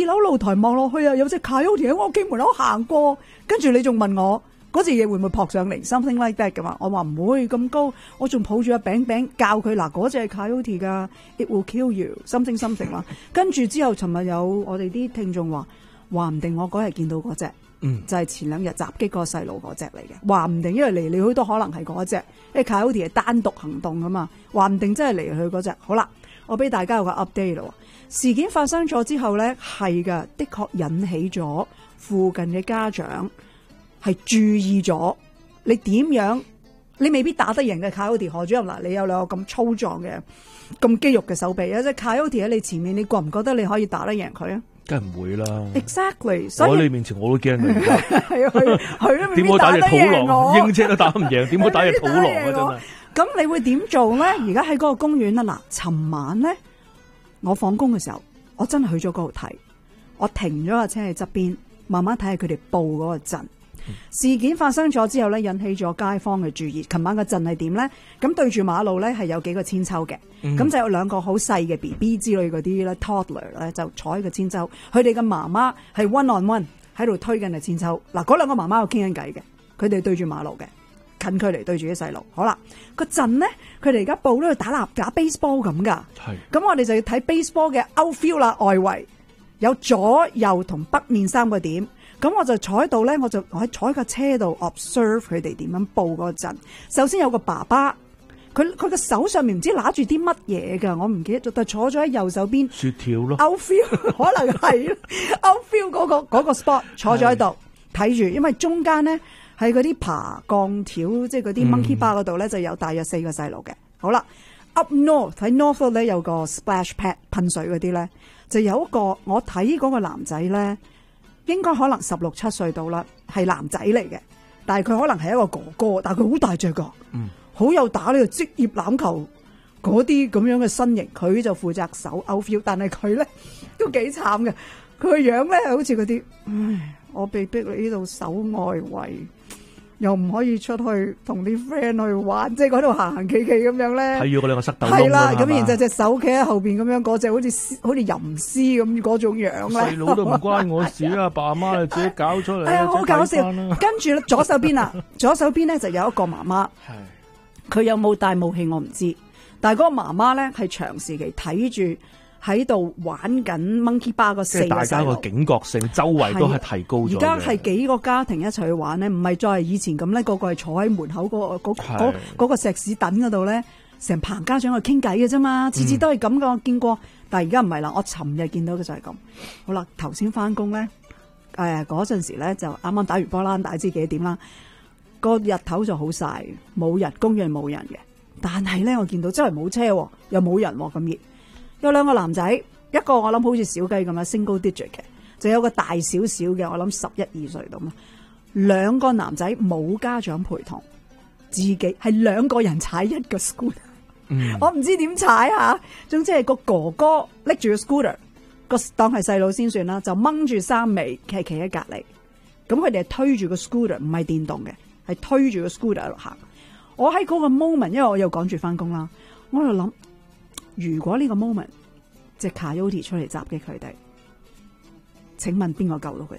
2樓露台望落去啊，有隻 coyote 喺我屋企門口行過，跟住你仲問我嗰隻嘢會唔會撲上嚟 something like that 㗎嘛？我話唔會咁高，我仲抱住個餅教佢嗱，嗰隻係 coyote 㗎 ，it will kill you something 啦。跟住之後，尋日有我哋啲聽眾話唔定我嗰日見到嗰隻。就係前2日襲擊個細路嗰隻嚟嘅，話唔定因為嚟嚟去都可能係嗰隻，因為 coyote 係單獨行動噶嘛，話唔定真係嚟去嗰隻。好啦，我俾大家有個 update 咯。事件發生咗之後咧，係噶，的確引起咗附近嘅家長係注意咗你點樣，你未必打得贏嘅 coyote。何主任嗱，你有2個咁粗壯嘅、咁肌肉嘅手臂，有隻 coyote 喺你前面，你覺唔覺得你可以打得贏佢啊？ 梗係唔會啦 ，exactly。所以我喺你面前我都驚你， 係佢點好打隻土狼，英車都打唔贏，點好打隻土狼啊！真係。 咁你會點做咧？而家喺嗰個公園啦，嗱，尋晚咧，我放工嘅時候，我真係去咗嗰度睇，我停咗架車喺側邊，慢慢睇下佢哋報嗰個陣。事件發生咗之後咧，引起咗街坊嘅注意。琴晚嘅陣係點咧？咁對住馬路咧係有幾個千秋嘅，咁就有2個好細嘅 BB 之類嗰啲咧 toddler 咧就坐喺個千秋，佢哋嘅媽媽係 one on one 喺度推緊個千秋。嗱，嗰2個媽媽喺度傾緊偈嘅，佢哋對住馬路嘅，近距離對住啲細路。好啦，個陣咧，佢哋而家報咧打 baseball 咁噶。係。咁我哋就要睇 baseball 嘅 outfield 啦，外圍有左右同北面3個點。咁我就坐喺度咧，我坐喺架車度 observe 佢哋點樣報嗰陣。首先有個爸爸，佢個手上面唔知揦住啲乜嘢㗎，我唔記得咗，但係坐咗喺右手邊。 雪條咯。 outfield 可能係 outfield 嗰個 spot 坐咗喺度睇住，因為中間咧係嗰啲爬鋼條，即係嗰啲 monkey bar 嗰度咧就有大約4個細路嘅。好啦 ，up north 喺 north 咧有個 splash pad 噴水嗰啲咧，就有一個我睇嗰個男仔咧。應該可能16、17歲到啦，係男仔嚟嘅，但係佢可能係一個哥哥，但係佢好大隻噶，好有打呢個職業欖球嗰啲咁樣嘅身形，佢就負責守 outfield，但係佢咧都幾慘嘅，佢個樣咧好似嗰啲，唉，我被逼嚟呢度守外圍，又唔可以出去同啲 friend 去玩，即係嗰度行行企企咁樣咧。睇住嗰2個塞豆窿。係啦，咁然之後隻手企喺後邊咁樣，嗰隻好似吟詩咁嗰種樣咧。 細佬都唔關我事啊，爸媽你自己搞出嚟。係啊， 好搞笑。跟住咧，左手邊啊，左手邊咧就有一個媽媽。係。佢有冇帶武器我唔知，但係嗰個媽媽咧係長時期睇住喺度玩緊 monkey bar 個4個細路，即係大家個警覺性周圍都係提高咗。 而家係幾個家庭一齊去玩咧，唔係再係以前咁咧，個個係坐喺門口嗰個石屎墩嗰度咧，成棚家長去傾偈嘅啫嘛，次次都係咁噶，我見過。但係而家唔係啦，我尋日見到嘅就係咁。好啦，頭先翻工咧，嗰陣時咧就啱啱打完波啦，大家知幾點啦？個日頭就好曬，冇人，公園冇人嘅。但係咧，我見到周圍冇車，又冇人咁熱。有2個男仔，一個我諗好似小雞咁樣 single digit 嘅，就有個大少少嘅，我諗11、12歲咁啦。2個男仔冇家長陪同，自己係2個人踩一個 scooter，我唔知點踩下。總之係個哥哥拎住個 scooter，個當係細佬先算啦，就掹住3尾，企喺隔籬。咁佢哋係推住個 scooter，唔係電動嘅，係推住個 scooter 喺度行。我喺嗰個 moment，因為我又趕住翻工啦，我喺度諗。如果呢個 moment 隻 coyote 出嚟襲擊佢哋，請問邊個救到佢哋？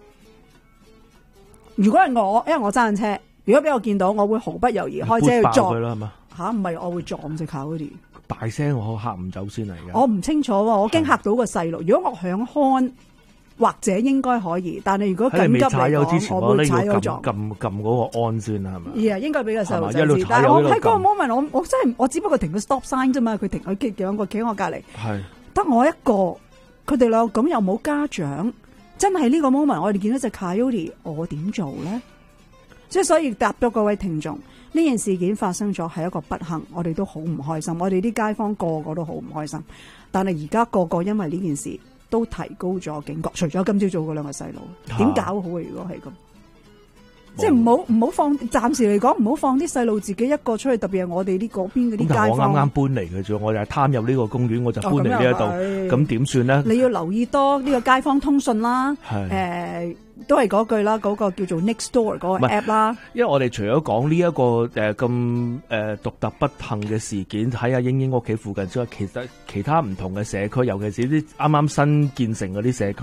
如果係我，因為我揸緊車，如果俾我見到，我會毫不猶豫開車去撞佢啦，係嘛？吓，唔係我會撞隻 coyote。 大聲我嚇唔走先嚟嘅。 我唔清楚，我驚嚇到個細路。如果我響看，或者應該可以，但係如果緊急嚟講，我會踩咗撞。 撳嗰個按先啦，係咪？ 應該俾個細路仔知。但係我喺嗰個 moment，我真係我只不過停個 stop sign 啫嘛，佢停佢2個企喺我隔離，得我一個，佢哋兩個咁又冇家長，真係呢個 moment，我哋見到隻 coyote，我點做咧？即係所以答咗各位聽眾，呢件事件發生咗係一個不幸，我哋都好唔開心，我哋啲街坊個個都好唔開心，但係而家個個因為呢件事。都提高咗警覺，除咗今朝早嗰2個細路，點搞好啊？如果係咁，即係唔好放，暫時嚟講唔好放啲細路自己一個出去，特別係我哋呢嗰邊嗰啲街坊。我啱啱搬嚟嘅啫，我就係貪入呢個公園，我就搬嚟呢一度，咁點算咧？你要留意多呢個街坊通訊啦，都係嗰句啦，嗰個叫做 Next Door 嗰個 app 啦。因為我哋除咗講呢一個咁獨特不幸嘅事件喺阿英英屋企附近之外，其實其他唔同嘅社區，尤其是啲啱啱新建成嗰啲社區。